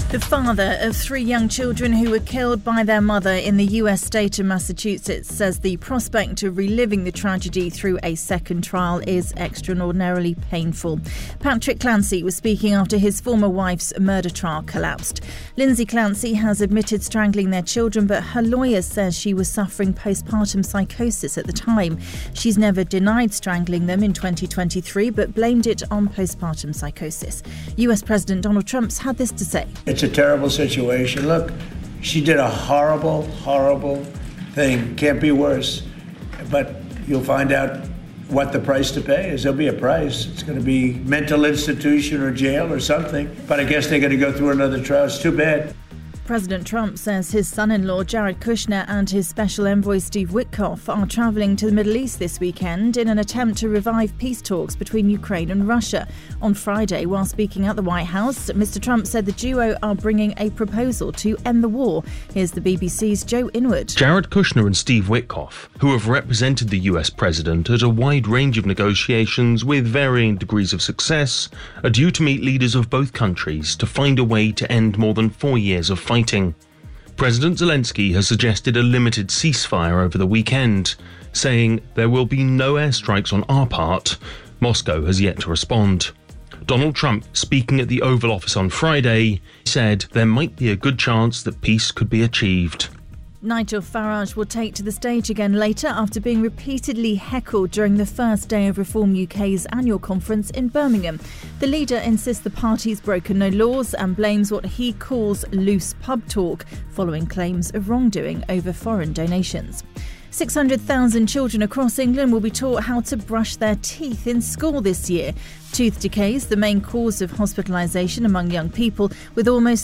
The father of 3 young children who were killed by their mother in the US state of Massachusetts says the prospect of reliving the tragedy through a second trial is extraordinarily painful. Patrick Clancy was speaking after his former wife's murder trial collapsed. Lindsay Clancy has admitted strangling their children, but her lawyer says she was suffering postpartum psychosis at the time. She's never denied strangling them in 2023, but blamed it on postpartum psychosis. US President Donald Trump's had this to say. It's a terrible situation. Look, she did a horrible, horrible thing. Can't be worse. But you'll find out what the price to pay is. There'll be a price. It's going to be mental institution or jail or something. But I guess they're going to go through another trial. It's too bad. President Trump says his son-in-law Jared Kushner and his special envoy Steve Witkoff are travelling to the Middle East this weekend in an attempt to revive peace talks between Ukraine and Russia. On Friday, while speaking at the White House, Mr. Trump said the duo are bringing a proposal to end the war. Here's the BBC's Joe Inwood. Jared Kushner and Steve Witkoff, who have represented the US president at a wide range of negotiations with varying degrees of success, are due to meet leaders of both countries to find a way to end more than 4 years of fighting. President Zelensky has suggested a limited ceasefire over the weekend, saying there will be no airstrikes on our part. Moscow has yet to respond. Donald Trump, speaking at the Oval Office on Friday, said there might be a good chance that peace could be achieved. Nigel Farage will take to the stage again later after being repeatedly heckled during the first day of Reform UK's annual conference in Birmingham. The leader insists the party's broken no laws and blames what he calls loose pub talk, following claims of wrongdoing over foreign donations. 600,000 children across England will be taught how to brush their teeth in school this year. Tooth decay is the main cause of hospitalisation among young people, with almost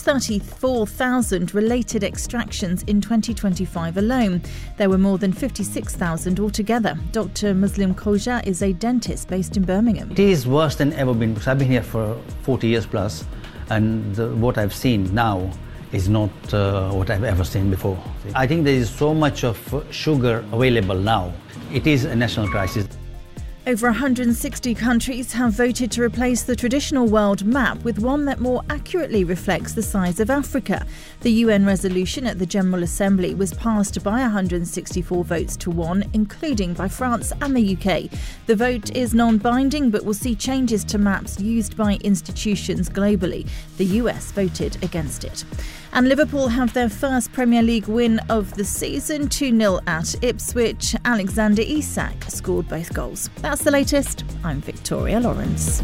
34,000 related extractions in 2025 alone. There were more than 56,000 altogether. Dr. Muslim Khoja is a dentist based in Birmingham. It is worse than ever been, because I've been here for 40 years plus, and what I've seen now is not what I've ever seen before. I think there is so much of sugar available now. It is a national crisis. Over 160 countries have voted to replace the traditional world map with one that more accurately reflects the size of Africa. The UN resolution at the General Assembly was passed by 164 votes to 1, including by France and the UK. The vote is non-binding but will see changes to maps used by institutions globally. The US voted against it. And Liverpool have their first Premier League win of the season, 2-0 at Ipswich. Alexander Isak scored both goals. That's the latest. I'm Victoria Lawrence.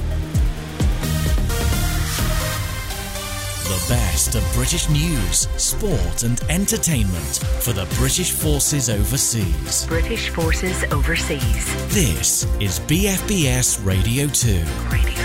The best of British news, sport and entertainment for the British Forces Overseas. British Forces Overseas. This is BFBS Radio 2.